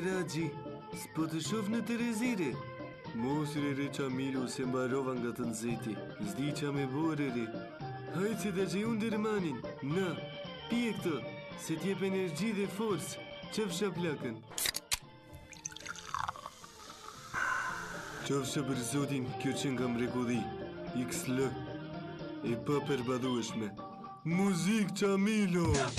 Raxhi, s'po të shoh në Terezire. Mos re Qamilu se mbarova nga të nxehti. S'di qa me bore re. Hajtë se të që unë dërmanin. Na, pije këtë, se t'jep energji dhe forcë. Qëfësha plakën. Qofsha për zotin, kjo që nga mrekulli. XL. E pa përbadueshme. Muzik Qamilo!